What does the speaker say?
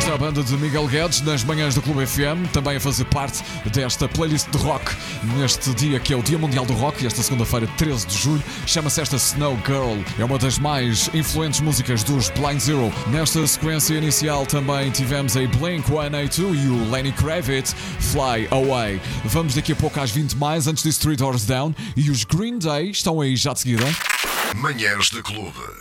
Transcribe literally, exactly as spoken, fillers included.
Esta é a banda de Miguel Guedes nas manhãs do Clube F M, também a fazer parte desta playlist de rock neste dia que é o Dia Mundial do Rock, esta segunda-feira, treze de julho. Chama-se esta Snow Girl, é uma das mais influentes músicas dos Blind Zero. Nesta sequência inicial também tivemos a Blink cento e oitenta e dois e o Lenny Kravitz, Fly Away. Vamos daqui a pouco às vinte mais, antes disso Three Doors Down e os Green Day estão aí já de seguida. Manhãs de Clube.